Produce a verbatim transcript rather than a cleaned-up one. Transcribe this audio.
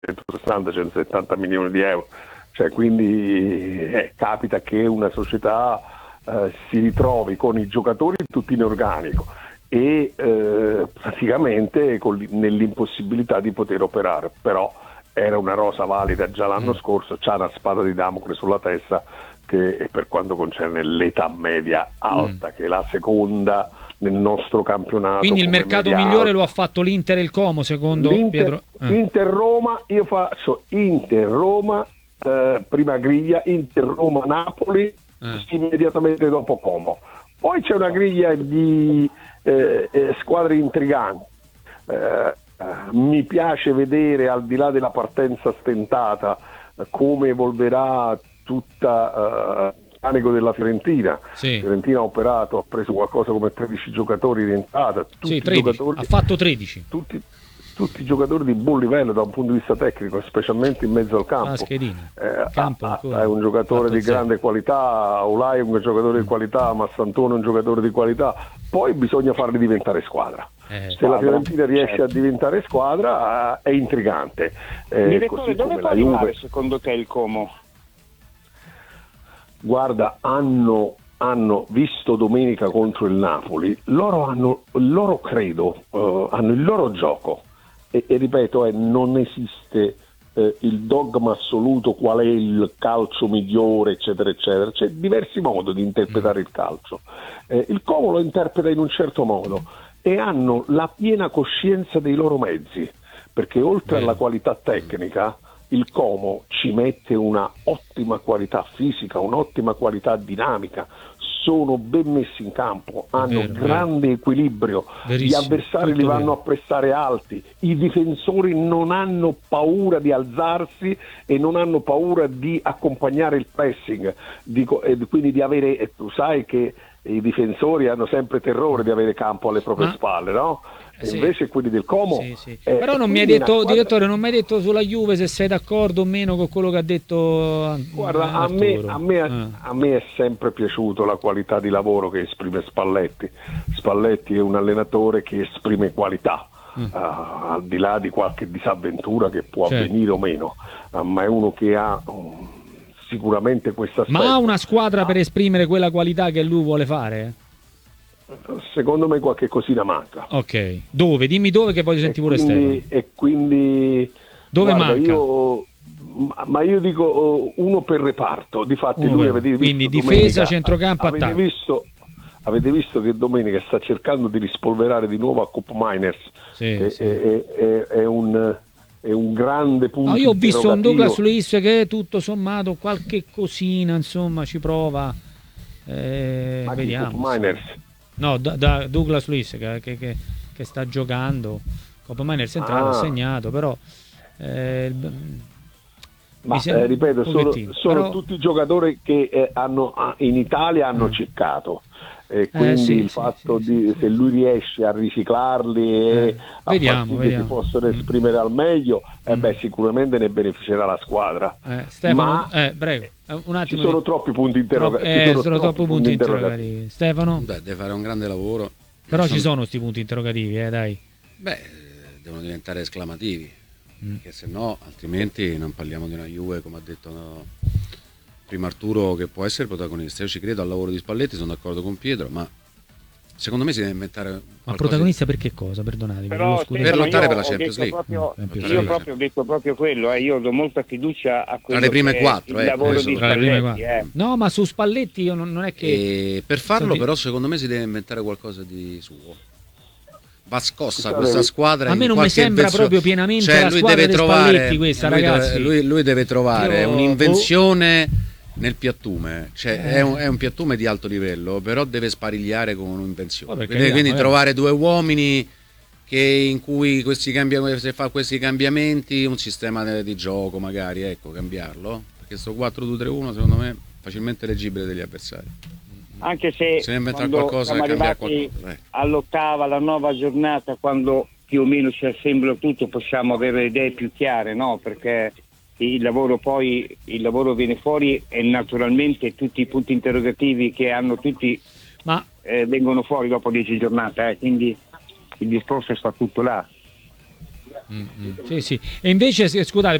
centosessanta centosettanta milioni di euro, cioè quindi eh, capita che una società eh, si ritrovi con i giocatori tutti in organico e eh, praticamente con, nell'impossibilità di poter operare, però era una rosa valida già l'anno mm. scorso, c'ha una spada di Damocle sulla testa che per quanto concerne l'età media alta, mm. che è la seconda nel nostro campionato. Quindi il mercato migliore alta. Lo ha fatto l'Inter e il Como, secondo L'Inter, Pietro? Eh. Inter-Roma, io faccio Inter-Roma, eh, prima griglia, Inter-Roma-Napoli, eh. immediatamente dopo Como. Poi c'è una griglia di eh, eh, squadre intriganti. Eh, mi piace vedere, al di là della partenza stentata, come evolverà tutta uh, l'anico della Fiorentina. Sì. Fiorentina ha operato, ha preso qualcosa come tredici giocatori di entrata, tutti sì, tredici. Giocatori, ha fatto tredici. Tutti, tutti giocatori di buon livello da un punto di vista tecnico, specialmente in mezzo al campo. Ah, schedina. Eh, campo ah, è un giocatore di grande qualità, Olai è un giocatore di qualità, Massantone è un giocatore di qualità, poi bisogna farli diventare squadra. Eh, Se la Fiorentina riesce certo. a diventare squadra uh, è intrigante. Eh, Direttore, dove può arrivare Juve... secondo te il Como? Guarda, hanno, hanno visto domenica contro il Napoli, loro hanno, loro credo, uh, hanno il loro gioco e, e ripeto, eh, non esiste eh, il dogma assoluto qual è il calcio migliore, eccetera, eccetera. C'è diversi modi di interpretare il calcio. Eh, il Como lo interpreta in un certo modo e hanno la piena coscienza dei loro mezzi, perché oltre alla qualità tecnica il Como ci mette una ottima qualità fisica, un'ottima qualità dinamica, sono ben messi in campo, hanno vero, grande vero. equilibrio, Verissimo, gli avversari li vanno vero. a pressare alti, i difensori non hanno paura di alzarsi e non hanno paura di accompagnare il pressing, di, e quindi di avere, e tu sai che i difensori hanno sempre terrore di avere campo alle proprie Ma... spalle, no? Sì. Invece quelli del Como sì, sì. Eh, però non mi hai detto squadra... direttore, non mi hai detto sulla Juve se sei d'accordo o meno con quello che ha detto. Guarda, a me, a, me, ah. a me è sempre piaciuto la qualità di lavoro che esprime Spalletti. Spalletti è un allenatore che esprime qualità, mm. uh, al di là di qualche disavventura che può certo. avvenire o meno, uh, ma è uno che ha um, sicuramente questa aspetto. Ma ha una squadra ah. per esprimere quella qualità che lui vuole fare? Secondo me qualche cosina manca. Ok, dove? Dimmi dove che voglio sentire pure Stefano. E quindi dove guarda, manca? Io, ma io dico uno per reparto. Difatti uno lui per... avete quindi visto difesa, domenica, centrocampo, avete attacco. Visto, avete visto che domenica sta cercando di rispolverare di nuovo a Koop Miners. Sì, è, sì. È, è, è un è un grande punto. No, io ho visto un Douglas Luiz che tutto sommato qualche cosina insomma ci prova. Eh, ma vediamo. Koop Miners. No, da, da Douglas Luiz che, che, che, che sta giocando. Coppa Mai nel centrale, ha segnato, però eh, ma eh, ripeto, sono, sono però... tutti giocatori che eh, hanno, in Italia hanno mm. cercato. E quindi eh, sì, il fatto sì, di sì, se lui riesce a riciclarli e eh, a vediamo, far sì che si possono esprimere mm. al meglio, eh, beh, sicuramente ne beneficerà la squadra. Eh, Stefano, ma eh, prego, un attimo. Ci sono troppi punti interrogativi. Eh, sono, sono troppi punti, punti interrogativi. interrogativi. Stefano? Beh, deve fare un grande lavoro. Però sono... ci sono questi punti interrogativi, eh, dai. Beh, devono diventare esclamativi, mm. perché se no, altrimenti non parliamo di una Juve, come ha detto no, prima Arturo, che può essere protagonista. Io ci credo al lavoro di Spalletti, sono d'accordo con Pietro, ma secondo me si deve inventare. Ma protagonista di... per che cosa? Perdonatemi. Però, per lottare per la Champions League. Proprio, mm, io proprio ho detto proprio quello, eh, io do molta fiducia a quello tra le prime quattro, il eh, lavoro di Spalletti. Eh. No, ma su Spalletti io non, non è che. E per farlo, però, secondo me si deve inventare qualcosa di suo. Va scossa questa squadra. A me non mi sembra invenzo... proprio pienamente cioè, la lui squadra deve di trovare, Spalletti questa, lui ragazzi. Deve, lui, lui deve trovare Io... un'invenzione oh. nel piattume, cioè eh. è, un, è un piattume di alto livello, però deve sparigliare con un'invenzione. Oh, quindi vediamo, quindi eh. trovare due uomini che in cui questi cambiamenti, se fa questi cambiamenti, un sistema di gioco magari, ecco, cambiarlo, perché sto quattro due tre uno secondo me è facilmente leggibile degli avversari. Anche se, se ne quando qualcosa, siamo arrivati qualcosa, all'ottava, la nuova giornata, quando più o meno ci assembla tutto, possiamo avere idee più chiare, no? Perché il lavoro poi il lavoro viene fuori e naturalmente tutti i punti interrogativi che hanno tutti Ma... eh, vengono fuori dopo dieci giornate, eh, quindi il discorso sta tutto là. Mm, mm. Sì, sì. E invece, scusate,